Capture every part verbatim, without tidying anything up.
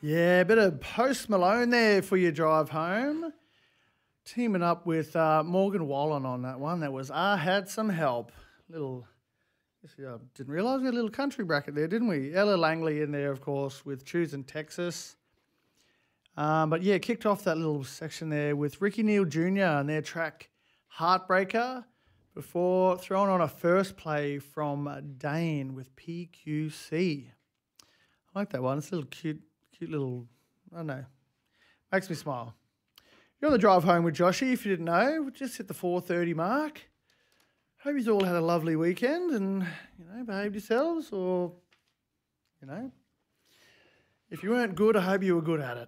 Yeah, a bit of Post Malone there for your drive home. Teaming up with uh, Morgan Wallen on that one. That was I Had Some Help. Little, I didn't realise we had a little country bracket there, didn't we? Ella Langley in there, of course, with Choosing Texas. Um, but yeah, kicked off that little section there with Ricky Neal Junior and their track Heartbreaker before throwing on a first play from Dane with P Q C. I like that one. It's a little cute. Cute little, I don't know, makes me smile. You're on the drive home with Joshy. If you didn't know, we just hit the four thirty mark. Hope you all had a lovely weekend and, you know, behaved yourselves or, you know, if you weren't good, I hope you were good at it.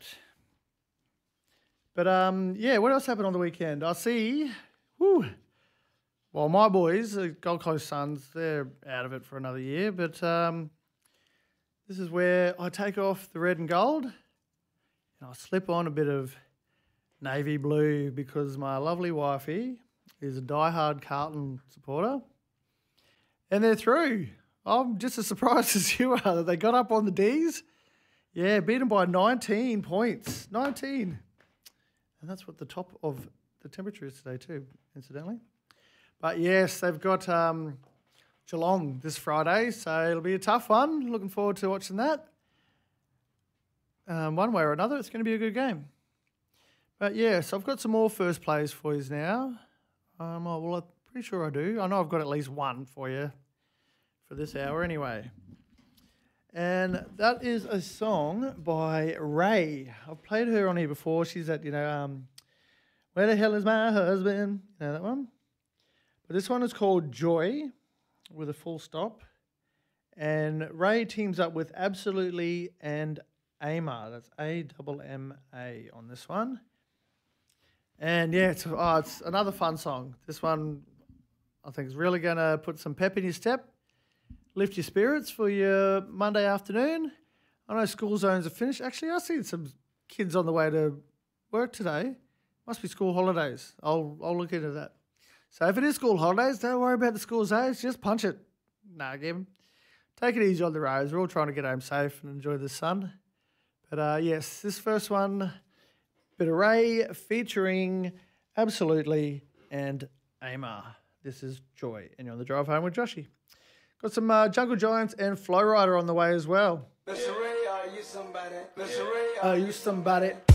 But, um, yeah, what else happened on the weekend? I see, whew, well, my boys, the Gold Coast Suns, they're out of it for another year, but, um, this is where I take off the red and gold and I slip on a bit of navy blue because my lovely wifey is a diehard Carlton supporter and they're through. I'm just as surprised as you are that they got up on the D's. Yeah, beat them by nineteen points. nineteen. And that's what the top of the temperature is today too, incidentally. But yes, they've got... Um, Geelong this Friday, so it'll be a tough one. Looking forward to watching that. Um, one way or another, it's going to be a good game. But yeah, so I've got some more first plays for you now. Um, oh, well, I'm pretty sure I do. I know I've got at least one for you for this hour anyway. And that is a song by Ray. I've played her on here before. She's at, you know, um, Where the Hell Is My Husband? You know that one? But this one is called Joy, with a full stop. And Ray teams up with Absolutely and Amar. That's A M M A on this one. And yeah, it's, oh, it's another fun song. This one, I think, is really going to put some pep in your step, lift your spirits for your Monday afternoon. I know school zones are finished. Actually, I see some kids on the way to work today. Must be school holidays. I'll I'll look into that. So if it is school holidays, don't worry about the school zones. Just punch it. Nah, Gim. Take it easy on the roads. We're all trying to get home safe and enjoy the sun. But uh, yes, this first one, bit of Ray featuring Absolutely and Amar. This is Joy, and you're on the drive home with Joshy. Got some uh, Jungle Giants and Flow Rider on the way as well. Mister Ray, are you somebody? Mister Ray, Are you somebody?